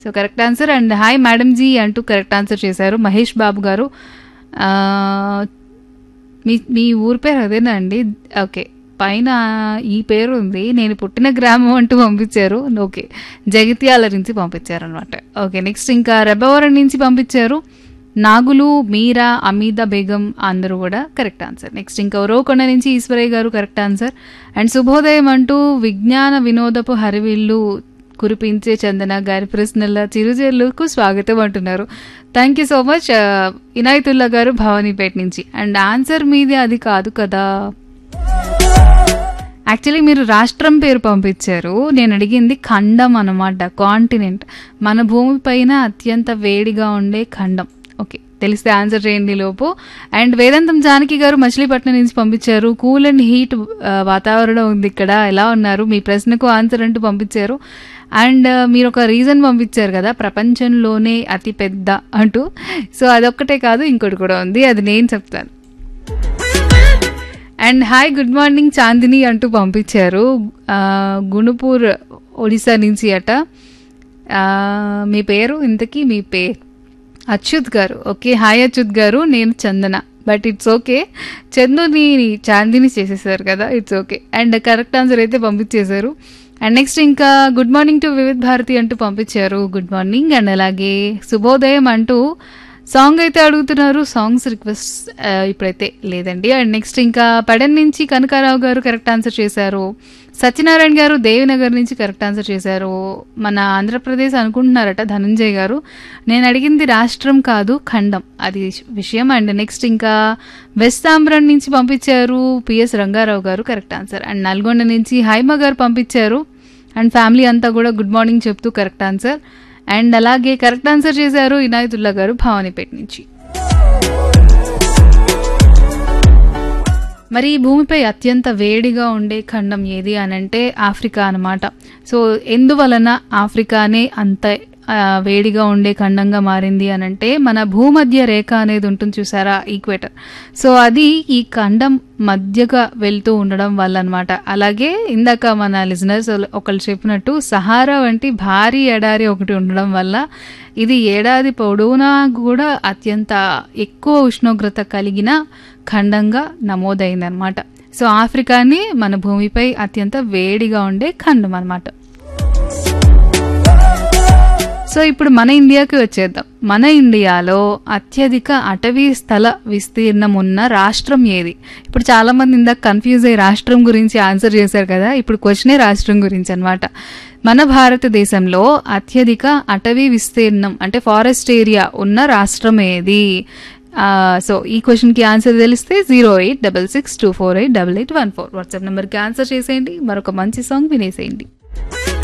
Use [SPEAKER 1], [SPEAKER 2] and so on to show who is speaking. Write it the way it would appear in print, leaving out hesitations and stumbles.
[SPEAKER 1] So correct answer. And hi madam G అంటూ correct answer చేశారు మహేష్ బాబు గారు. ఆ, మీ ఊరి పేరు అదేనా అండి? ఓకే, పైన ఈ పేరు ఉంది, నేను పుట్టిన గ్రామం అంటూ పంపించారు. ఓకే, జగిత్యాల నుంచి పంపించారు అనమాట. ఓకే, నెక్స్ట్ ఇంకా రెబ్బవరం నుంచి పంపించారు నాగులు, మీరా, అమీదా బేగం అందరూ కూడా కరెక్ట్ ఆన్సర్. నెక్స్ట్ ఇంకా ఉరవకొండ నుంచి ఈశ్వరయ్య గారు కరెక్ట్ ఆన్సర్. అండ్ శుభోదయం అంటూ విజ్ఞాన వినోదపు హరివిల్లు కురిపించే చందన గారి ప్రశ్నల చిరుజల్లుకు స్వాగతం అంటున్నారు. Thank you so much Inayatullah గారు భవానీపేట నుంచి. అండ్ ఆన్సర్ మీది అది కాదు కదా, యాక్చువల్లీ మీరు రాష్ట్రం పేరు పంపించారు, నేను అడిగింది ఖండం అన్నమాట, కాంటినెంట్. మన భూమి పైన అత్యంత వేడిగా ఉండే ఖండం. ఓకే, తెలిస్తే ఆన్సర్ చేయండి లోపు. అండ్ వేదాంతం జానకి గారు మచిలీపట్నం నుంచి పంపించారు కూల్ అండ్ హీట్ వాతావరణం ఉంది ఇక్కడ, ఎలా ఉన్నారు, మీ ప్రశ్నకు ఆన్సర్ అంటూ పంపించారు. అండ్ మీరు ఒక రీజన్ పంపించారు కదా, ప్రపంచంలోనే అతి పెద్ద అంటూ. సో అదొక్కటే కాదు, ఇంకోటి కూడా ఉంది, అది నేను చెప్తాను. And hi good morning Chandini అంటూ పంపించారు గుణపూర్ ఒడిశా నుంచి అట. మీ పేరు ఇంతకీ మీ పేరు? అచ్యుత్ గారు. ఓకే, హాయ్ అచ్యుత్ గారు, నేను చందన, బట్ ఇట్స్ ఓకే, చందుని చాందిని చేసేసారు కదా, it's okay. And correct answer అయితే పంపించేశారు. అండ్ నెక్స్ట్ ఇంకా good morning to Vividh Bharati అంటూ పంపించారు, గుడ్ మార్నింగ్. అండ్ అలాగే శుభోదయం అంటూ సాంగ్ అయితే అడుగుతున్నారు, సాంగ్స్ రిక్వెస్ట్ ఇప్పుడైతే లేదండి. అండ్ నెక్స్ట్ ఇంకా పడన్ నుంచి కనకారావు గారు కరెక్ట్ ఆన్సర్ చేశారు. సత్యనారాయణ గారు దేవినగర్ నుంచి కరెక్ట్ ఆన్సర్ చేశారు. మన ఆంధ్రప్రదేశ్ అనుకుంటున్నారట ధనంజయ్ గారు. నేను అడిగింది రాష్ట్రం కాదు ఖండం, అది విషయం. అండ్ నెక్స్ట్ ఇంకా వెస్ట్ తాంబ్రం నుంచి పంపించారు పిఎస్ రంగారావు గారు కరెక్ట్ ఆన్సర్. అండ్ నల్గొండ నుంచి హైమ గారు పంపించారు. అండ్ ఫ్యామిలీ అంతా కూడా గుడ్ మార్నింగ్ చెప్తూ కరెక్ట్ ఆన్సర్. అండ్ అలాగే కరెక్ట్ ఆన్సర్ చేశారు ఇనాయతుల్లా గారు భవానీపేట నుంచి. మరి భూమిపై అత్యంత వేడిగా ఉండే ఖండం ఏది అని అంటే ఆఫ్రికా అనమాట. సో ఎందువలన ఆఫ్రికానే అంత వేడిగా ఉండే ఖండంగా మారింది అని అంటే మన భూమధ్య రేఖ అనేది ఉంటుంది చూసారా, ఈక్వేటర్. సో అది ఈ ఖండం మధ్యగా వెళ్తూ ఉండడం వల్ల అనమాట. అలాగే ఇందాక మన లిజనర్స్ ఒకళ్ళు చెప్పినట్టు సహారా వంటి భారీ ఎడారి ఒకటి ఉండడం వల్ల ఇది ఏడాది పొడవునా కూడా అత్యంత ఎక్కువ ఉష్ణోగ్రత కలిగిన ఖండంగా నమోదైందనమాట. సో ఆఫ్రికాని మన భూమిపై అత్యంత వేడిగా ఉండే ఖండం అనమాట. సో ఇప్పుడు మన ఇండియాకి వచ్చేద్దాం. మన ఇండియాలో అత్యధిక అటవీ స్థల విస్తీర్ణం ఉన్న రాష్ట్రం ఏది? ఇప్పుడు చాలా మంది ఇందాక కన్ఫ్యూజ్ అయ్యి రాష్ట్రం గురించి ఆన్సర్ చేశారు కదా, ఇప్పుడు క్వశ్చనే రాష్ట్రం గురించి అనమాట. మన భారతదేశంలో అత్యధిక అటవీ విస్తీర్ణం అంటే ఫారెస్ట్ ఏరియా ఉన్న రాష్ట్రం ఏది? సో ఈ క్వశ్చన్కి ఆన్సర్ తెలిస్తే 08662488814 వాట్సాప్ నెంబర్కి ఆన్సర్ చేసేయండి. మరొక మంచి సాంగ్ వినేసేయండి.